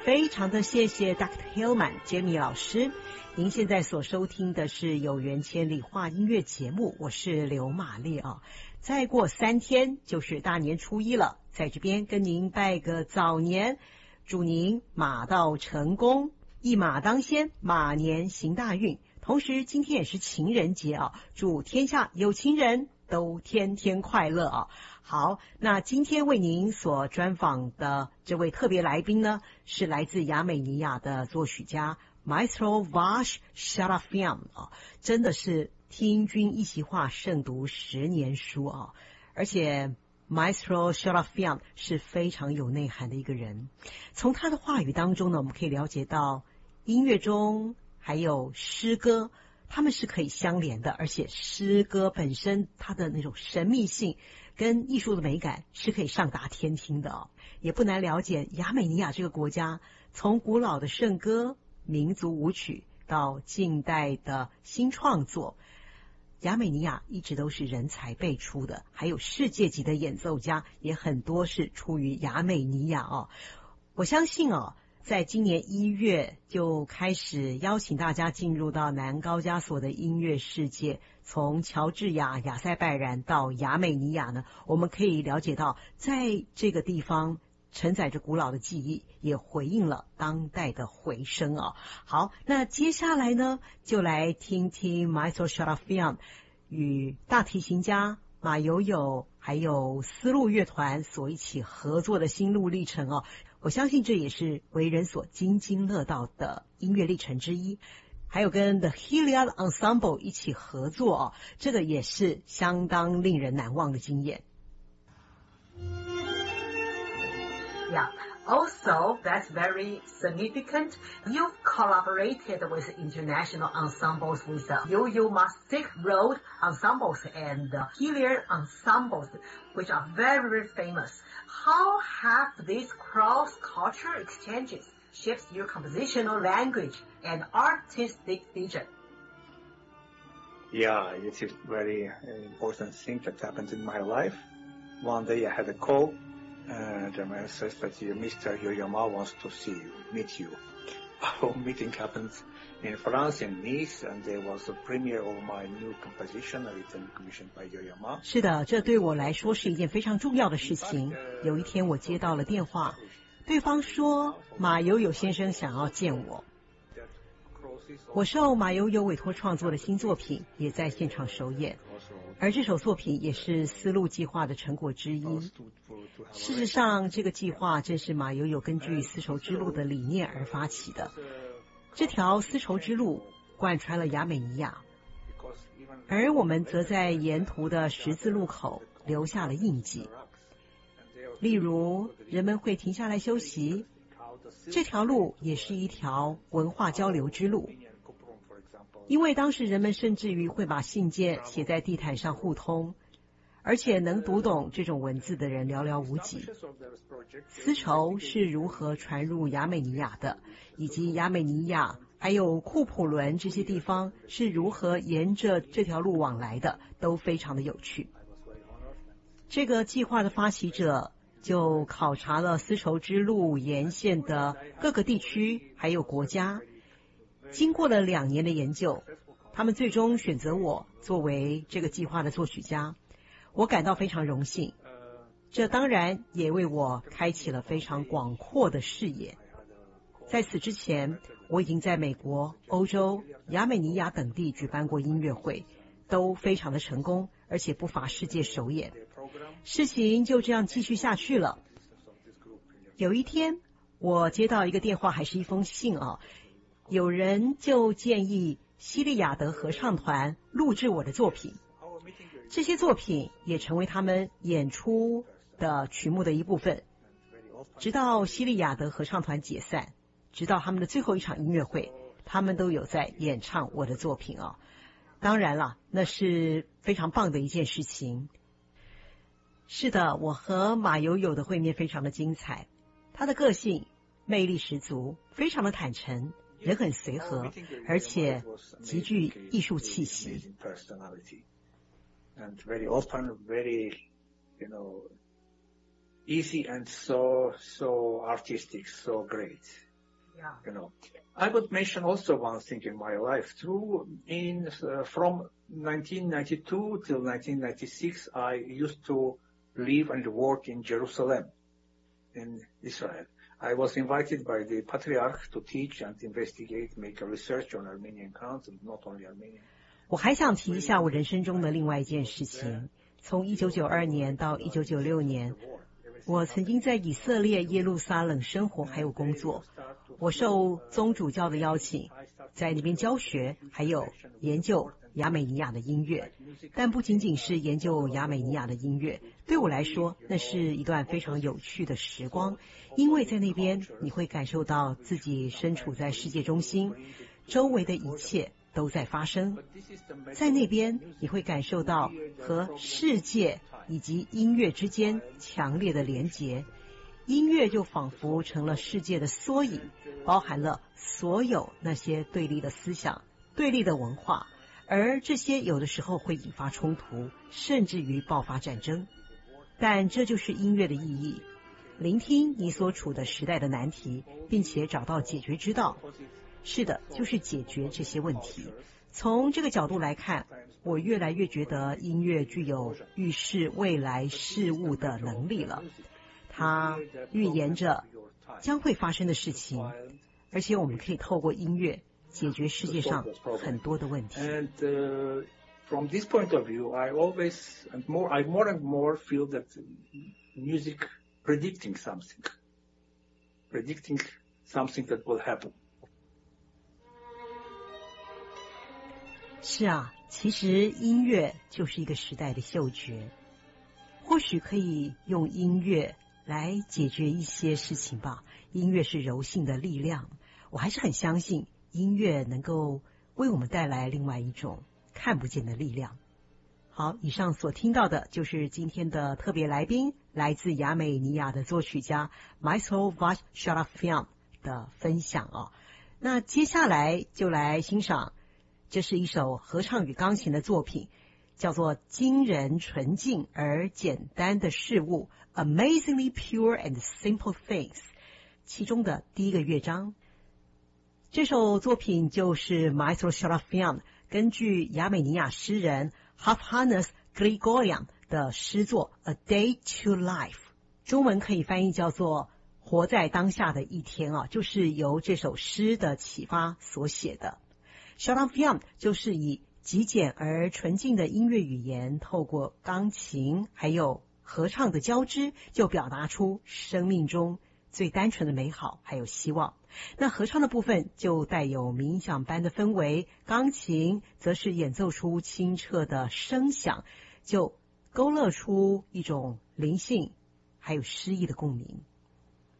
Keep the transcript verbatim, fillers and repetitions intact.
非常的谢谢 Doctor Hillman Jamie 老师。您现在所收听的是有缘千里话音乐节目，我是刘玛丽啊。再过三天就是大年初一了，在这边跟您拜个早年，祝您马到成功，一马当先，马年行大运。同时今天也是情人节啊，祝天下有情人都天天快乐啊！好，那今天为您所专访的这位特别来宾呢，是来自亚美尼亚的作曲家 Maestro Vash Sharafyan 啊，真的是听君一席话，胜读十年书啊！而且 Maestro Sharafyan 是非常有内涵的一个人，从他的话语当中呢，我们可以了解到音乐中还有诗歌，他们是可以相连的，而且诗歌本身它的那种神秘性跟艺术的美感是可以上达天听的哦。也不难了解亚美尼亚这个国家，从古老的圣歌、民族舞曲到近代的新创作，亚美尼亚一直都是人才辈出的，还有世界级的演奏家也很多是出于亚美尼亚哦。我相信哦，在今年一月就开始邀请大家进入到南高加索的音乐世界，从乔治亚、亚塞拜然到亚美尼亚呢，我们可以了解到在这个地方承载着古老的记忆，也回应了当代的回声啊。好，那接下来呢，就来听听 Maestro Sharafyan 与大提琴家马友友还有丝路乐团所一起合作的心路历程哦。我相信这也是为人所津津乐道的音乐历程之一。还有跟 The Hilliard Ensemble 一起合作哦，这个也是相当令人难忘的经验。 Yeah. Also, that's very significant. You've collaborated with international ensembles with the Yo-Yo Ma Silk Road ensembles and the Hilliard ensembles, which are very, very famous. How have these cross-cultural exchanges shaped your compositional language and artistic vision? Yeah, it's a very important thing that happened in my life. One day I had a call.And the man says that Mister Yo-Yo Ma wants to see you, meet you. Our meeting happened in France, in Nice, and there was the premiere of my new composition, written commissioned by Yo-Yo Ma. 是的，这对我来说是一件非常重要的事情。有一天我接到了电话，对方说马友友先生想要见我。我受马友友委托创作的新作品也在现场首演，而这首作品也是丝路计划的成果之一。事实上，这个计划正是马友友根据丝绸之路的理念而发起的。这条丝绸之路贯穿了亚美尼亚，而我们则在沿途的十字路口留下了印记。例如，人们会停下来休息。这条路也是一条文化交流之路，因为当时人们甚至于会把信件写在地毯上互通，而且能读懂这种文字的人寥寥无几。丝绸是如何传入亚美尼亚的，以及亚美尼亚还有库普伦这些地方是如何沿着这条路往来的，都非常的有趣。这个计划的发起者就考察了丝绸之路沿线的各个地区还有国家，经过了两年的研究，他们最终选择我作为这个计划的作曲家，我感到非常荣幸。这当然也为我开启了非常广阔的视野。在此之前，我已经在美国、欧洲、亚美尼亚等地举办过音乐会，都非常的成功，而且不乏世界首演。事情就这样继续下去了。有一天，我接到一个电话，还是一封信啊，有人就建议西利亚德合唱团录制我的作品，这些作品也成为他们演出的曲目的一部分。直到西利亚德合唱团解散，直到他们的最后一场音乐会，他们都有在演唱我的作品啊。当然了，那是非常棒的一件事情。是的，我和马友友的会面非常的精彩，他的个性魅力十足，非常的坦诚，人很随和，而且极具艺术气息。 And very open, very, you know, easy and so, so artistic, so great. You know, I would mention also one thing in my life. Through in uh, from nineteen ninety-two till nineteen ninety-six, I used to live and work in Jerusalem, in Israel. I was invited by the Patriarch to teach and investigate, make a research on Armenian content, not only Armenian. 我还想提一下我人生中的另外一件事情。从一九九二年到一九九六年，我曾经在以色列耶路撒冷生活还有工作。我受宗主教的邀请，在那边教学，还有研究亚美尼亚的音乐。但不仅仅是研究亚美尼亚的音乐，对我来说，那是一段非常有趣的时光，因为在那边你会感受到自己身处在世界中心，周围的一切都在发生。在那边你会感受到和世界以及音乐之间强烈的连结，音乐就仿佛成了世界的缩影，包含了所有那些对立的思想、对立的文化，而这些有的时候会引发冲突，甚至于爆发战争。但这就是音乐的意义，聆听你所处的时代的难题，并且找到解决之道。是的，就是解决这些问题。从这个角度来看，我越来越觉得音乐具有预示未来事物的能力了。它预言着将会发生的事情，而且我们可以透过音乐解决世界上很多的问题。 And uh, from this point of view, I always and more, I more and more feel that music predicting something, predicting something that will happen. 是啊，其实音乐就是一个时代的嗅觉，或许可以用音乐来解决一些事情吧。音乐是柔性的力量，我还是很相信音乐能够为我们带来另外一种看不见的力量。好，以上所听到的就是今天的特别来宾，来自亚美尼亚的作曲家 Maestro Vash Sharafyan 的分享哦。那接下来就来欣赏，这是一首合唱与钢琴的作品，叫做《惊人纯净而简单的事物》 Amazingly Pure and Simple Things 其中的第一个乐章。这首作品就是 Maestro Sharafyan 根据亚美尼亚诗人 Hovhannes Grigoryan 的诗作 A Day to Life， 中文可以翻译叫做活在当下的一天啊，就是由这首诗的启发所写的。Sharafyan 就是以极简而纯净的音乐语言，透过钢琴还有合唱的交织，就表达出生命中最单纯的美好还有希望。那合唱的部分就带有冥想般的氛围，钢琴则是演奏出清澈的声响，就勾勒出一种灵性还有诗意的共鸣。